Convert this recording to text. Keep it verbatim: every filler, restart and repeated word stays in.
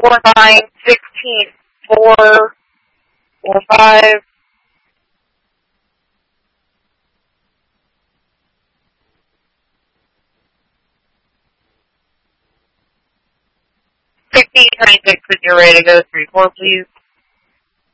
four, nine, sixteen, four, four, five. Fifteen, twenty-six, if you're ready to go, three, four, please.